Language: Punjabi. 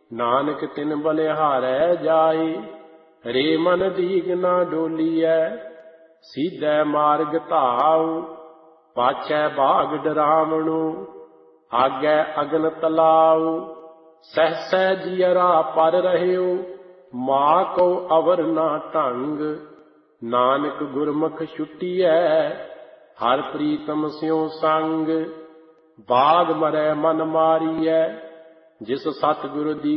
ਨਾਨਕ ਤਿਨ ਬਲਿਹਾਰੈ ਜਾਏ, ਰੇ ਮਨ ਦੀਗ ਨਾ ਡੋਲੀਐ। ਸੀਧੈ ਮਾਰਗ ਧਾਉ, ਪਾਛੈ ਬਾਗ ਡਰਾਵਣੋ, ਆਗੈ ਅਗਨ ਤਲਾਉ। ਸਹਸੈ ਜੀਅਰਾ ਪਰ ਰਹਿਓ, ਮਾ ਕੋ ਅਵਰ ਨਾ ਢੰਗ। ਨਾਨਕ ਗੁਰਮੁਖ ਛੁਟੀਐ, ਹਰ ਪ੍ਰੀਤਮ ਸਿਉ ਸੰਗ। ਬਾਗ ਮਰੈ ਮਨ ਮਾਰੀਐ, ਜਿਸ ਸਤਿਗੁਰ ਦੀ